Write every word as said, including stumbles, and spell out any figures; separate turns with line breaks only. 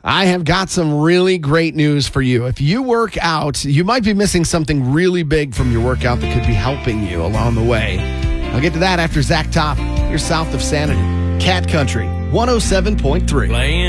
I have got some really great news for you. If you work out, you might be missing something really big from your workout that could be helping you along the way. I'll get to that after Zach Top. You're south of Sanity. Cat Country, one oh seven point three.